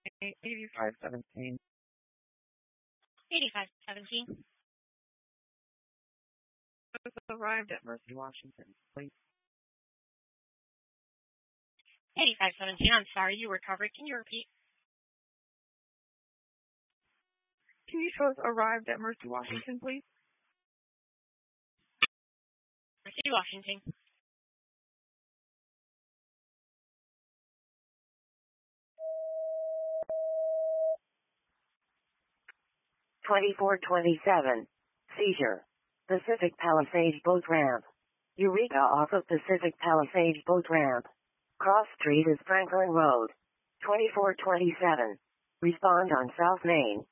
8517. 8517. Arrived at Mercy, Washington, please. 8517. I'm sorry, you were covered. Can you repeat? Can you show us arrived at Mercy, Washington, please? Mercy, Washington. $24.27. Seizure. Pacific Palisades Boat Ramp. Eureka off of Pacific Palisades Boat Ramp. Cross Street is Franklin Road. $24.27. Respond on South Main.